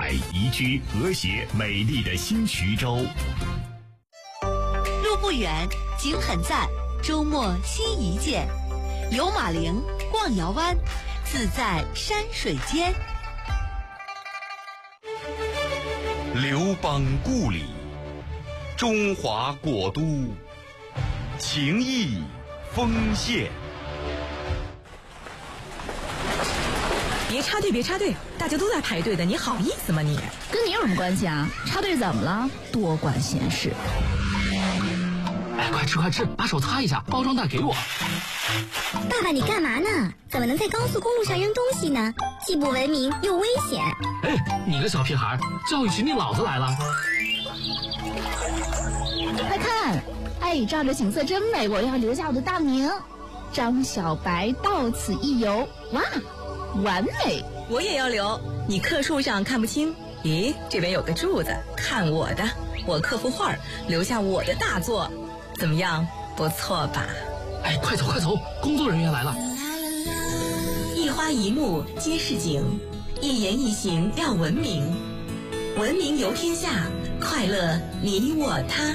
宜居、和谐、美丽的新徐州。 路不远，景很赞，周末新一见。游马陵，逛瑶湾，自在山水间。 刘邦故里，中华国都，情谊丰县。 别插队，别插队，大家都在排队的，你好意思吗你？ 跟你有什么关系啊？插队怎么了？多管闲事。 哎，快吃快吃，把手擦一下，包装袋给我。 爸爸，你干嘛呢？怎么能在高速公路上扔东西呢？既不文明又危险。 哎，你个小屁孩，教育群你老子来了。 快看，哎，照着景色真美，我要留下我的大名，张小白到此一游。哇，完美！ 我也要留。你刻树上看不清，咦，这边有个柱子，看我的，我刻幅画，留下我的大作，怎么样？不错吧？ 哎，快走快走，工作人员来了。 一花一木皆是景，一言一行要文明，文明游天下，快乐你我他。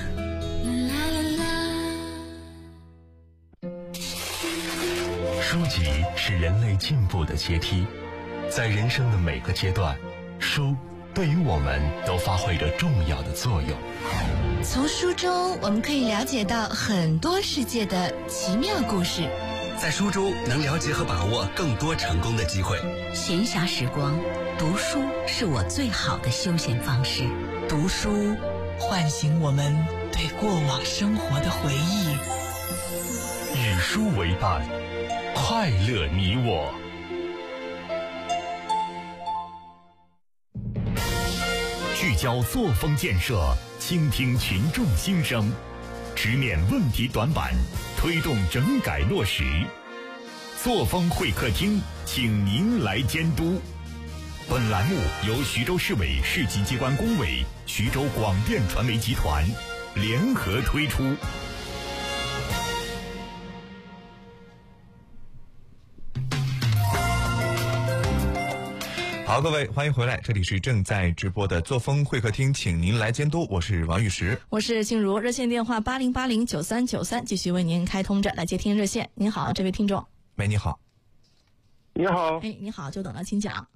书籍是人类进步的阶梯，在人生的每个阶段，书对于我们都发挥着重要的作用。 从书中我们可以了解到很多世界的奇妙故事， 在书中能了解和把握更多成功的机会。 闲暇时光，读书是我最好的休闲方式。 读书唤醒我们对过往生活的回忆。 与书为伴，快乐你我。聚焦作风建设，倾听群众心声，直面问题短板，推动整改落实。作风会客厅，请您来监督。本栏目由徐州市委市级机关工委、徐州广电传媒集团联合推出。 好，各位欢迎回来，这里是正在直播的作风会客厅，请您来监督，我是王玉石， 我是静茹，热线电话80809393，继续为您开通着，来接听热线。您好，这位听众。 喂，你好。 你好。 哎，你好，久等了，请讲。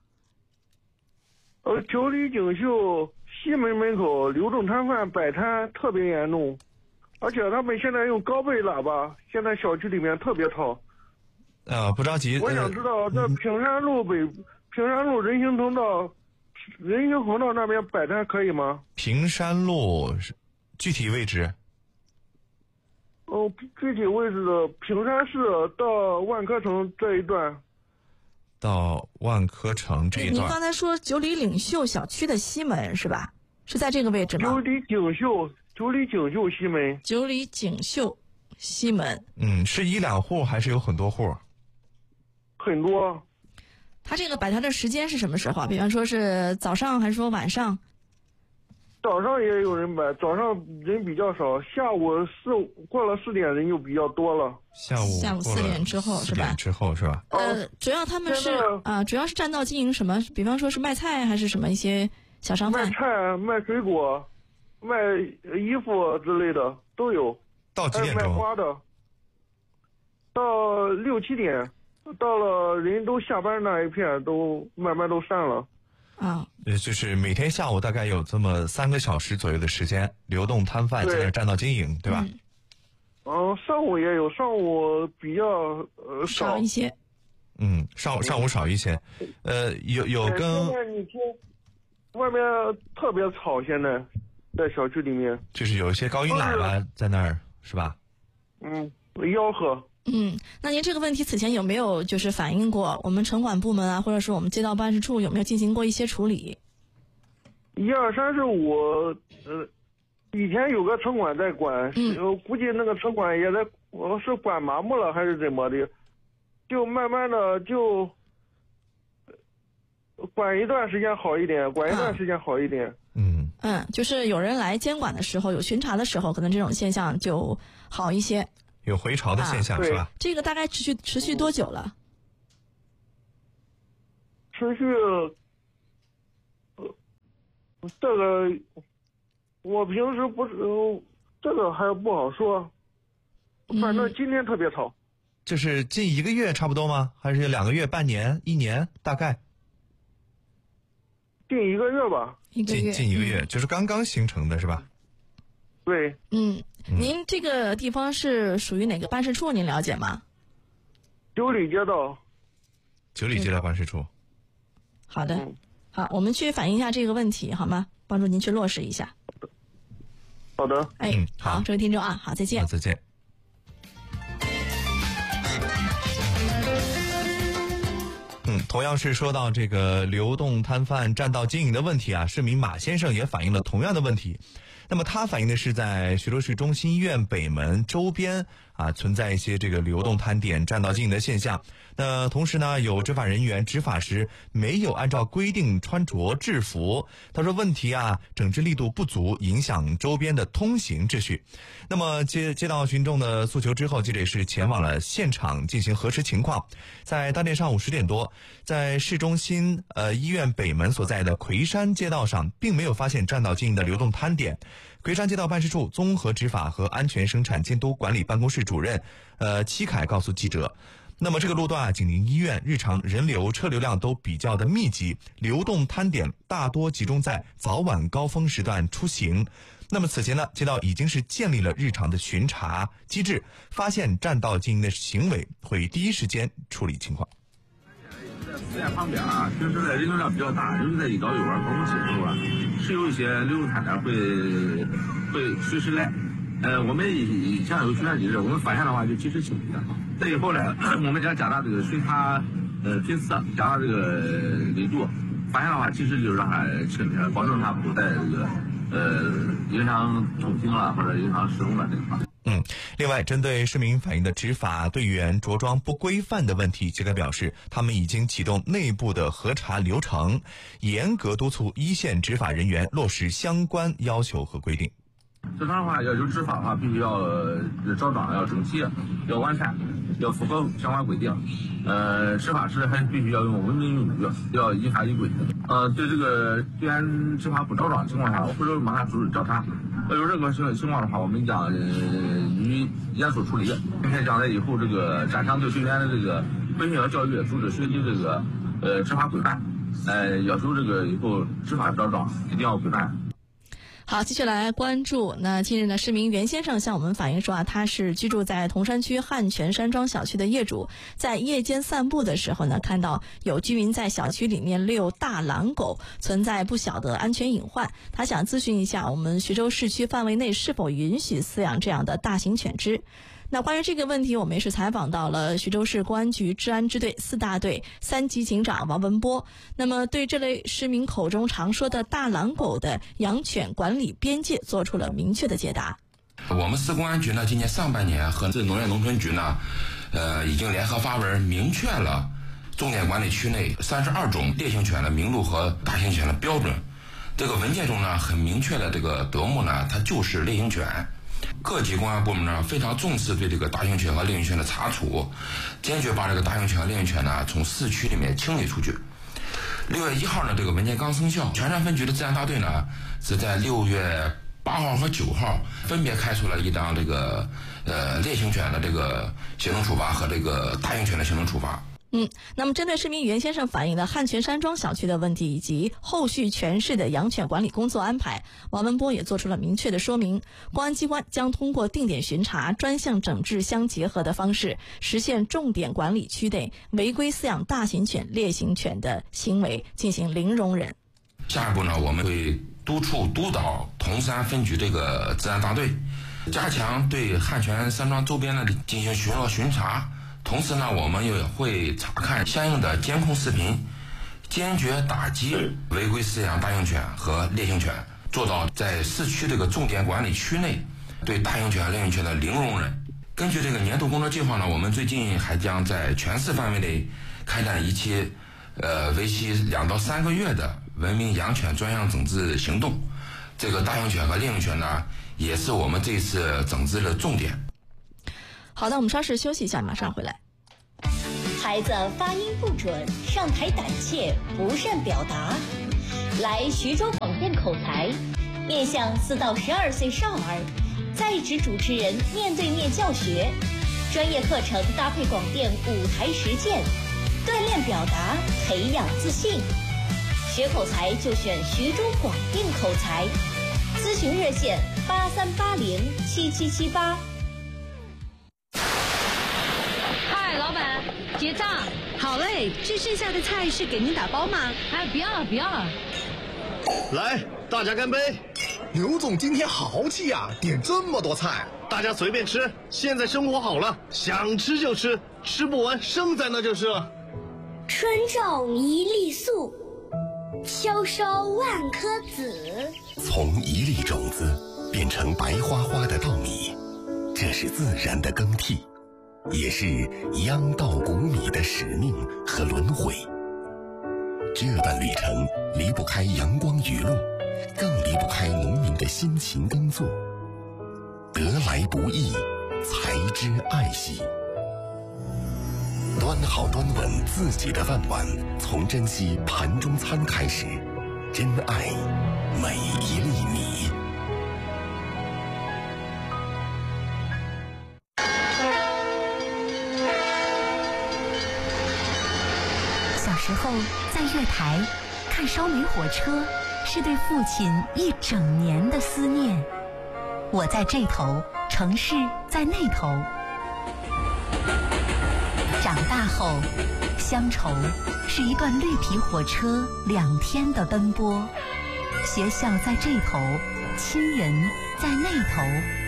九里锦绣西门门口流动摊贩摆摊特别严重，而且他们现在用高倍喇叭，现在小区里面特别吵。 不着急。 我想知道在平山路人行横道那边摆摊可以吗？ 平山路具体位置？ 具体位置的平山市到万科城这一段。 到万科城这一段。 您刚才说九里锦绣小区的西门是吧？是在这个位置吗？ 九里锦绣西门。 九里锦绣西门。 是一两户还是有很多户？ 很多。 他这个摆摊的时间是什么时候啊？比方说是早上还是说晚上？ 早上也有人摆，早上人比较少，下午过了4点人就比较多了。 下午 4点之后是吧？4 点之后是吧？ 主要他们是主要是占道经营什么？比方说是卖菜还是什么一些小商贩？ 卖菜、卖水果、卖衣服之类的都有。 到几点钟？ 卖花的。到6、7点，到了人都下班那一片，都慢慢都散了。 就是每天下午大概有这么3个小时左右的时间，流动摊贩在那占道经营，对吧？ 上午也有，上午比较少一些。 上午少一些。有跟。 现在你听，外面特别吵，现在在小区里面。 就是有一些高音喇叭在那儿，是吧？ 吆喝。 那您这个问题此前有没有就是反映过我们城管部门啊，或者是我们街道办事处有没有进行过一些处理 ？1、2、3、4、5，以前有个城管在管，估计那个城管也在，是管麻木了还是怎么的，就慢慢的就管一段时间好一点，管一段时间好一点。 就是有人来监管的时候，有巡查的时候，可能这种现象就好一些。 有回潮的现象是吧？ 这个大概持续多久了？ 持续这个我平时不是，这个还不好说，反正今天特别吵。 就是近1个月差不多吗？还是2个月、半年、1年？大概近1个月吧。 近1个月，就是刚刚形成的是吧？ 对。 您这个地方是属于哪个办事处？您了解吗？ 九里街道。 九里街道办事处。 好的，好，我们去反映一下这个问题，好吗？帮助您去落实一下。 好的。 好，这位听众啊，好，再见。 好，再见。同样是说到这个流动摊贩占道经营的问题啊，市民马先生也反映了同样的问题。那么他反映的是在徐州市中心医院北门周边存在一些这个流动摊点占道经营的现象。那同时呢，有执法人员执法时没有按照规定穿着制服。他说问题整治力度不足，影响周边的通行秩序。那么接到群众的诉求之后，记者也是前往了现场进行核实情况。在当天上午10点多，在市中心医院北门所在的魁山街道上，并没有发现占道经营的流动摊点。魁山街道办事处综合执法和安全生产监督管理办公室主任戚凯告诉记者，那么这个路段紧邻医院，日常人流车流量都比较的密集，流动摊点大多集中在早晚高峰时段出行。那么此前呢，街道已经是建立了日常的巡查机制，发现占道经营的行为会第一时间处理情况。 寺院旁边平时的人流量比较大，尤其在一早一晚高峰期的时候是有一些流动摊点会随时来。我们以前有巡查机制，我们发现的话就及时清理的。再以后呢，我们将加大这个巡查频次，加大这个力度，发现的话及时就让它清理，保证它不在这个影响通行或者影响使用这一块。 另外，针对市民反映的执法队员着装不规范的问题，杰哥表示，他们已经启动内部的核查流程，严格督促一线执法人员落实相关要求和规定。 正常的话，要求执法的话，必须要着装要整齐，要完善，要符合相关规定。执法时还必须要用文明用语，要依法依规。对这个队员执法不着装情况下，我回头马上组织调查。有任何情况的话，我们将予以严肃处理，并且将在以后这个加强对队员的这个培训和教育，组织学习这个执法规范。要求这个以后执法着装一定要规范。 好，继续来关注。那近日呢，市民袁先生向我们反映说他是居住在铜山区汉泉山庄小区的业主，在夜间散步的时候呢，看到有居民在小区里面遛大狼狗，存在不小的安全隐患。他想咨询一下我们徐州市区范围内是否允许饲养这样的大型犬只。那关于这个问题，我们也是采访到了徐州市公安局治安支队4大队3级警长王文波。那么对这类市民口中常说的大狼狗的养犬管理边界做出了明确的解答。 我们市公安局呢，今年上半年和市农业农村局呢，已经联合发文明确了重点管理区内32种烈性犬的名录和大型犬的标准。这个文件中呢，很明确的这个德目呢，它就是烈性犬。各级公安部门呢非常重视对这个大型犬和烈性犬的查处，坚决把这个大型犬和烈性犬呢从市区里面清理出去。6月1号呢，这个文件刚生效，全山分局的治安大队呢是在6月8号和9号分别开出了一张这个烈性犬的这个行政处罚和这个大型犬的行政处罚。 那么针对市民袁先生反映的汉泉山庄小区的问题以及后续全市的养犬管理工作安排，王文波也做出了明确的说明。公安机关将通过定点巡查、专项整治相结合的方式，实现重点管理区内违规饲养大型犬、烈性犬的行为进行零容忍。 下一步呢，我们会督促督导铜山分局这个治安大队，加强对汉泉山庄周边的进行巡逻巡查。同时呢，我们也会查看相应的监控视频，坚决打击违规饲养大型犬和烈性犬，做到在市区这个重点管理区内对大型犬和烈性犬的零容忍。根据这个年度工作计划呢，我们最近还将在全市范围内开展一期为期2到3个月的文明养犬专项整治行动。这个大型犬和烈性犬呢，也是我们这次整治的重点。 好的，我们稍事休息一下，马上回来。 孩子发音不准，上台胆怯，不善表达， 来徐州广电口才，面向4到12岁少儿，在职主持人面对面教学，专业课程搭配广电舞台实践，锻炼表达，培养自信。学口才就选徐州广电口才，咨询热线83807778。 嗨，老板，结账。 好嘞，这剩下的菜是给您打包吗？ 哎，不要了，不要了。 来，大家干杯！ 刘总今天好气呀，点这么多菜。 大家随便吃，现在生活好了，想吃就吃，吃不完剩在那就是了。 春种一粒粟，秋收万颗子。 从一粒种子变成白花花的稻米，这是自然的更替，也是秧稻谷米的使命和轮回。这段旅程离不开阳光雨露，更离不开农民的辛勤耕作。得来不易，才知爱惜。端好端稳自己的饭碗，从珍惜盘中餐开始，珍爱每一粒米。 小时候在月台看烧煤火车，是对父亲一整年的思念。我在这头，城市在那头。长大后，乡愁是一段绿皮火车2天的奔波。学校在这头，亲人在那头。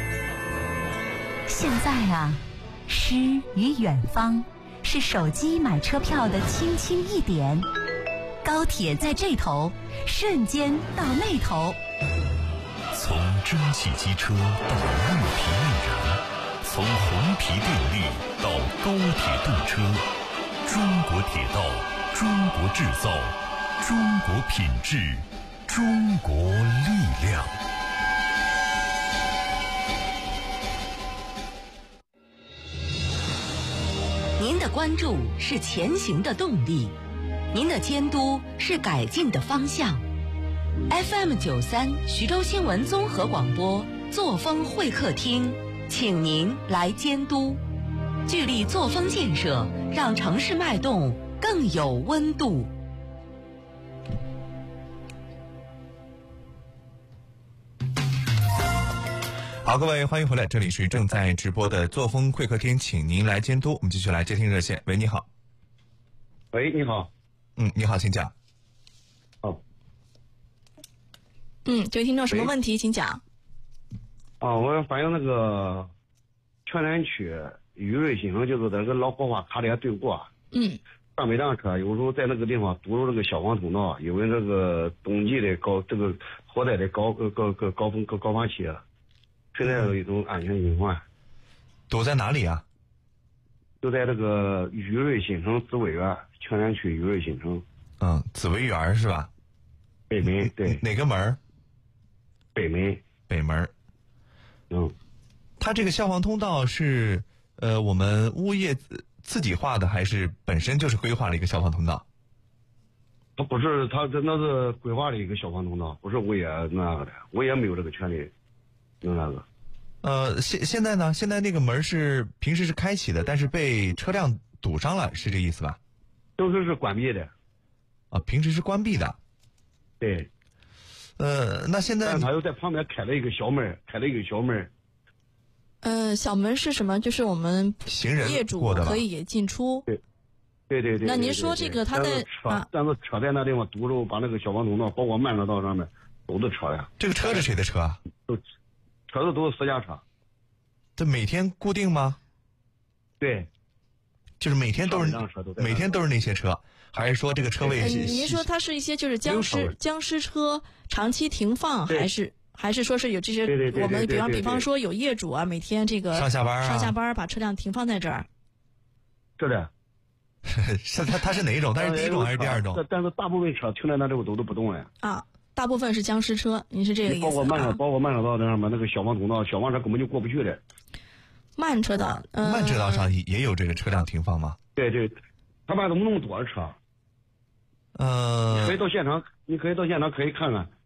现在啊，诗与远方是手机买车票的轻轻一点。高铁在这头，瞬间到那头。 从蒸汽机车到绿皮内燃，从红皮电力到高铁动车，中国铁道，中国制造，中国品质，中国力量。 您的关注是前行的动力，您的监督是改进的方向。FM 93徐州新闻综合广播作风会客厅，请您来监督，聚力作风建设，让城市脉动更有温度。 好，各位欢迎回来，这里是正在直播的作风会客厅，请您来监督。我们继续来接听热线。喂，你好。 喂，你好。 你好，请讲。 这位听众什么问题，请讲。 我要反映那个泉南区玉瑞新城，就是在那个老国华卡店对过。上每辆车有时候在那个地方堵住这个消防通道，因为这个冬季的火灾的高发期，存在着一种安全隐患。 堵在哪里啊？ 就在这个玉瑞新城紫薇园，泉南区玉瑞新城。 紫薇园是吧？ 北门，对。 哪个门？ 北门。 北门。它这个消防通道是我们物业自己画的，还是本身就是规划了一个消防通道？ 它不是，它那是规划的一个消防通道，不是物业那个的，物业没有这个权利用那个。 现在呢？现在那个门是平时是开启的，但是被车辆堵上了，是这意思吧？ 都是关闭的。 平时是关闭的。 对。 那现在他又在旁边开了一个小门。 小门是什么？就是我们行人业主可以进出。 对。 那您说这个他在但是车在那地方堵着，把那个消防通道，包括慢车道上面都是车呀。 这个车是谁的车啊？ 车子都是私家车。 这每天固定吗？ 对。 就是每天都是那些车，还是说这个车位？ 您说它是一些就是僵尸车长期停放，还是说是有这些？我们比方说有业主啊，每天这个上下班把车辆停放在这儿。 是的。 它是哪一种？它是第一种还是第二种？ 但是大部分车停在那之后都不动呀。大部分是僵尸车，您是这个意思？包括慢车道上面那个消防通道，消防车根本就过不去的。 慢车道， 慢车道上也有这个车辆停放吗？ 对，他们怎么那么多车？ 你可以到现场可以看看。